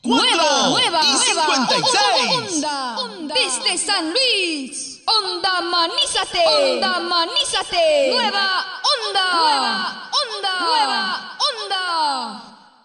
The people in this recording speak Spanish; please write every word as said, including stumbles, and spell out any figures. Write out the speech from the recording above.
Nueva, nueva, y nueva. cincuenta y seis. Onda, onda. Desde San Luis. Onda, manízate. Onda, manízate. Nueva onda.